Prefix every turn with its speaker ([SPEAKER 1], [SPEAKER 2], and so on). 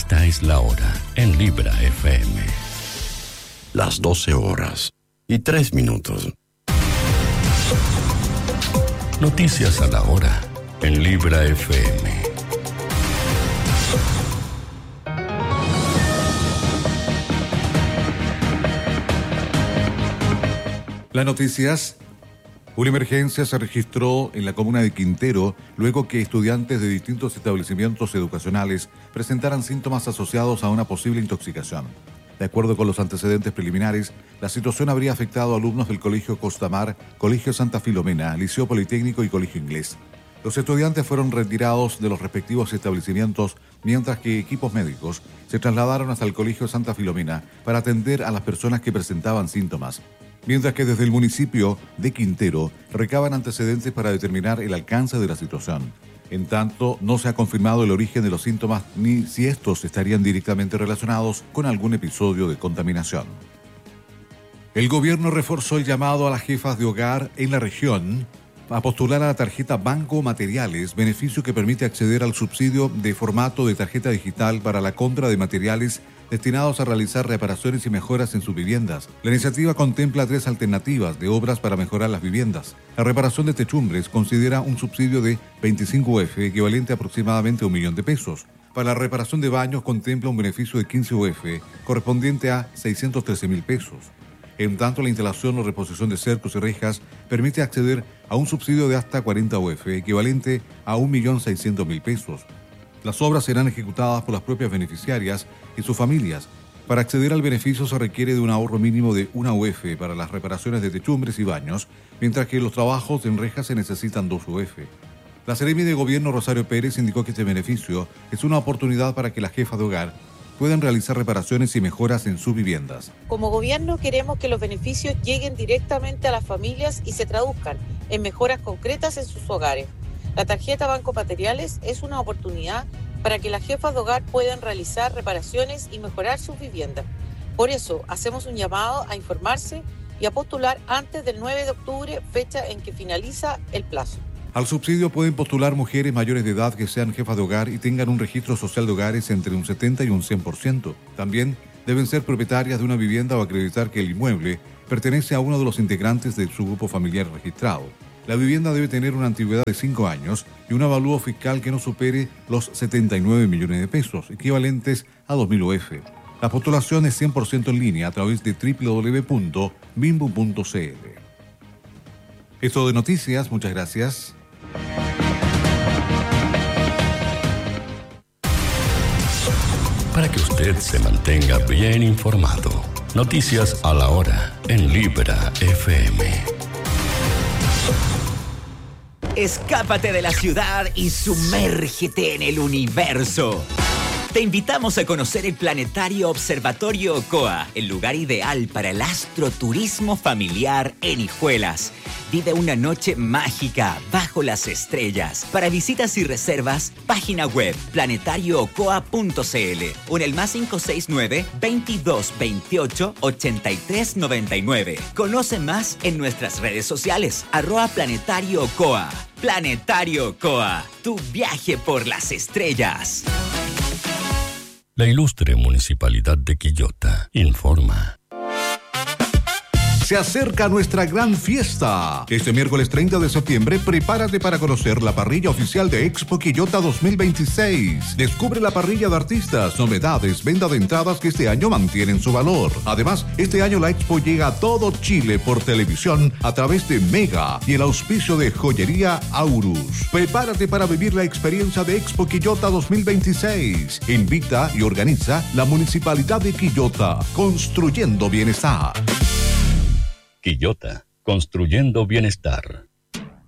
[SPEAKER 1] Esta es la hora en Libra FM.
[SPEAKER 2] Las 12:03.
[SPEAKER 1] Noticias a la hora en Libra FM.
[SPEAKER 3] Las noticias. Una emergencia se registró en la comuna de Quintero luego que estudiantes de distintos establecimientos educacionales presentaran síntomas asociados a una posible intoxicación. De acuerdo con los antecedentes preliminares, la situación habría afectado a alumnos del Colegio Costamar, Colegio Santa Filomena, Liceo Politécnico y Colegio Inglés. Los estudiantes fueron retirados de los respectivos establecimientos, mientras que equipos médicos se trasladaron hasta el Colegio Santa Filomena para atender a las personas que presentaban síntomas. Mientras que desde el municipio de Quintero recaban antecedentes para determinar el alcance de la situación. En tanto, no se ha confirmado el origen de los síntomas ni si estos estarían directamente relacionados con algún episodio de contaminación. El gobierno reforzó el llamado a las jefas de hogar en la región a postular a la tarjeta Banco Materiales, beneficio que permite acceder al subsidio de formato de tarjeta digital para la compra de materiales destinados a realizar reparaciones y mejoras en sus viviendas. La iniciativa contempla 3 alternativas de obras para mejorar las viviendas. La reparación de techumbres considera un subsidio de 25 UF, equivalente a aproximadamente $1.000.000. Para la reparación de baños contempla un beneficio de 15 UF, correspondiente a $613.000. En tanto, la instalación o reposición de cercos y rejas permite acceder a un subsidio de hasta 40 UF, equivalente a $1.600.000. Las obras serán ejecutadas por las propias beneficiarias y sus familias. Para acceder al beneficio se requiere de un ahorro mínimo de 1 UF para las reparaciones de techumbres y baños, mientras que los trabajos en rejas se necesitan 2 UF. La Seremi de Gobierno Rosario Pérez indicó que este beneficio es una oportunidad para que las jefas de hogar puedan realizar reparaciones y mejoras en sus viviendas.
[SPEAKER 4] Como gobierno queremos que los beneficios lleguen directamente a las familias y se traduzcan en mejoras concretas en sus hogares. La tarjeta Banco Materiales es una oportunidad para que las jefas de hogar puedan realizar reparaciones y mejorar sus viviendas. Por eso hacemos un llamado a informarse y a postular antes del 9 de octubre, fecha en que finaliza el plazo.
[SPEAKER 3] Al subsidio pueden postular mujeres mayores de edad que sean jefas de hogar y tengan un registro social de hogares entre un 70 y un 100%. También deben ser propietarias de una vivienda o acreditar que el inmueble pertenece a uno de los integrantes de su grupo familiar registrado. La vivienda debe tener una antigüedad de 5 años y un avalúo fiscal que no supere los 79 millones de pesos, equivalentes a 2.000 UF. La postulación es 100% en línea a través de www.bimbu.cl. Esto de noticias, muchas gracias.
[SPEAKER 1] Para que usted se mantenga bien informado, noticias a la hora en Libra FM.
[SPEAKER 5] Escápate de la ciudad y sumérgete en el universo. Te invitamos a conocer el Planetario Observatorio Ocoa, el lugar ideal para el astroturismo familiar en Hijuelas. Vive una noche mágica bajo las estrellas. Para visitas y reservas, página web planetarioocoa.cl o en el +569 2228 8399. Conoce más en nuestras redes sociales, @Planetario Ocoa. Planetario Ocoa, tu viaje por las estrellas.
[SPEAKER 1] La ilustre Municipalidad de Quillota informa.
[SPEAKER 3] Se acerca nuestra gran fiesta. Este miércoles 30 de septiembre, prepárate para conocer la parrilla oficial de Expo Quillota 2026. Descubre la parrilla de artistas, novedades, venta de entradas que este año mantienen su valor. Además, este año la Expo llega a todo Chile por televisión a través de Mega y el auspicio de Joyería Aurus. Prepárate para vivir la experiencia de Expo Quillota 2026. Invita y organiza la Municipalidad de Quillota, construyendo bienestar.
[SPEAKER 1] Quillota, construyendo bienestar.